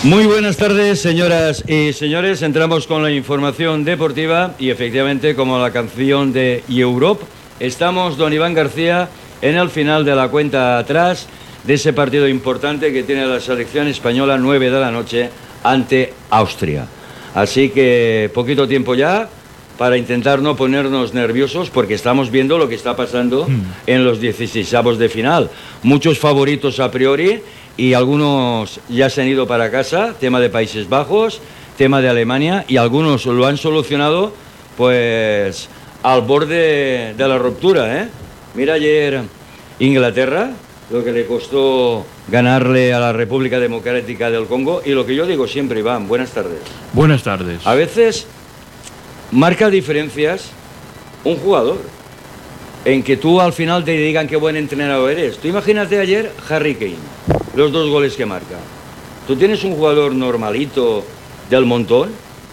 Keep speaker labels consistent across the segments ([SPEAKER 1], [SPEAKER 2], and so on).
[SPEAKER 1] Muy buenas tardes, señoras y señores. Entramos con la información deportiva y efectivamente, como la canción de Europe, estamos, don Iván García, en el final de la cuenta atrás de ese partido importante que tiene la selección española 9 de la noche ante Austria. Así que poquito tiempo ya para intentar no ponernos nerviosos, porque estamos viendo lo que está pasando en los 16avos de final. Muchos favoritos a priori y algunos ya se han ido para casa, tema de Países Bajos, tema de Alemania, y algunos lo han solucionado pues al borde de la ruptura, ¿eh? Mira ayer Inglaterra, lo que le costó ganarle a la República Democrática del Congo, y lo que yo digo siempre, Iván, buenas tardes.
[SPEAKER 2] Buenas tardes.
[SPEAKER 1] A veces marca diferencias un jugador, en que tú al final te digan qué buen entrenador eres. Tú imagínate ayer Harry Kane, los 2 goles que marca. Tú tienes un jugador normalito del montón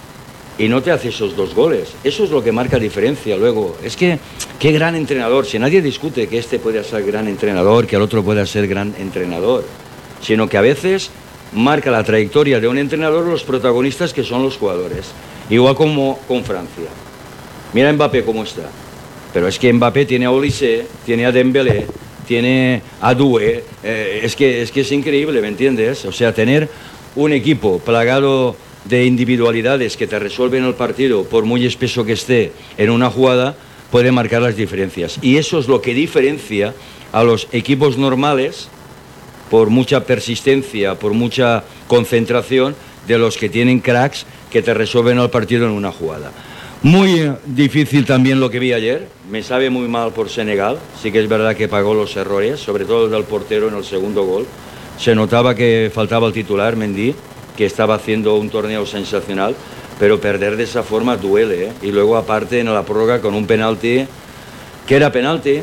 [SPEAKER 1] y no te hace esos 2 goles. Eso es lo que marca diferencia. Luego, es que qué gran entrenador. Si nadie discute que este pueda ser gran entrenador, que el otro pueda ser gran entrenador, sino que a veces marca la trayectoria de un entrenador los protagonistas, que son los jugadores. Igual como con Francia. Mira Mbappé cómo está. Pero es que Mbappé tiene a Olise, tiene a Dembélé, tiene a Doué. Es que es increíble, ¿me entiendes? O sea, tener un equipo plagado de individualidades que te resuelven el partido, por muy espeso que esté en una jugada, puede marcar las diferencias. Y eso es lo que diferencia a los equipos normales, por mucha persistencia, por mucha concentración, de los que tienen cracks que te resuelven el partido en una jugada. Muy difícil también lo que vi ayer. Me sabe muy mal por Senegal. Sí que es verdad que pagó los errores, sobre todo el del portero en el segundo gol. Se notaba que faltaba el titular, Mendy, que estaba haciendo un torneo sensacional, pero perder de esa forma duele, ¿eh? Y luego aparte en la prórroga con un penalti, que era penalti,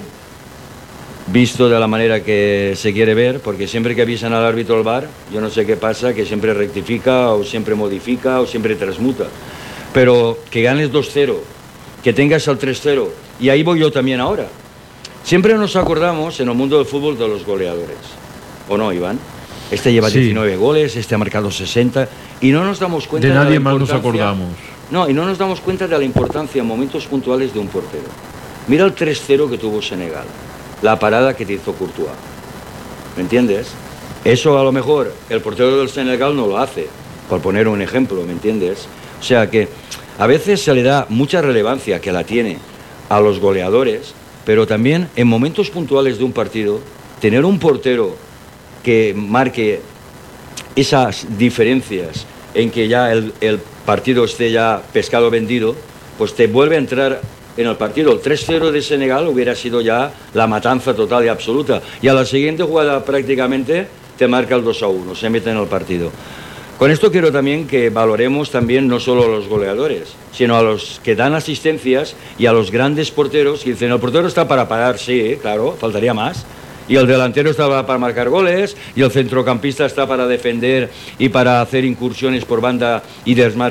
[SPEAKER 1] visto de la manera que se quiere ver, porque siempre que avisan al árbitro del VAR, yo no sé qué pasa, que siempre rectifica o siempre modifica o siempre transmuta. Pero que ganes 2-0, que tengas el 3-0, y ahí voy yo también ahora. Siempre nos acordamos en el mundo del fútbol de los goleadores, ¿o no, Iván? Este lleva 19 goles, este ha marcado 60, y no nos damos cuenta
[SPEAKER 2] de
[SPEAKER 1] la
[SPEAKER 2] nadie más nos
[SPEAKER 1] importancia.
[SPEAKER 2] acordamos.
[SPEAKER 1] No, y no nos damos cuenta de la importancia en momentos puntuales de un portero. Mira el 3-0 que tuvo Senegal, la parada que te hizo Courtois, ¿me entiendes? Eso a lo mejor el portero del Senegal no lo hace, por poner un ejemplo, ¿me entiendes? O sea que a veces se le da mucha relevancia, que la tiene, a los goleadores, pero también en momentos puntuales de un partido, tener un portero que marque esas diferencias en que ya el partido esté ya pescado vendido, pues te vuelve a entrar en el partido. El 3-0 de Senegal hubiera sido ya la matanza total y absoluta, y a la siguiente jugada prácticamente te marca el 2-1, se mete en el partido. Con esto quiero también que valoremos también no solo a los goleadores, sino a los que dan asistencias y a los grandes porteros que dicen, el portero está para parar, sí, claro, faltaría más, y el delantero está para marcar goles, y el centrocampista está para defender y para hacer incursiones por banda y desmarcar